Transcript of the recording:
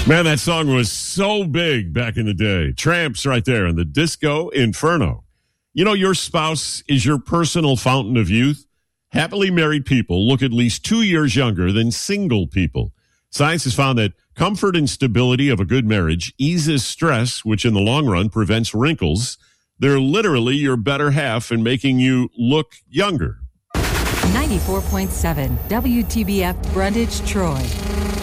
Man, that song was so big back in the day. Tramps right there in the Disco Inferno. You know, your spouse is your personal fountain of youth. Happily married people look at least 2 years younger than single people. Science has found that comfort and stability of a good marriage eases stress, which in the long run prevents wrinkles. They're literally your better half in making you look younger. 94.7 WTBF Brundage, Troy.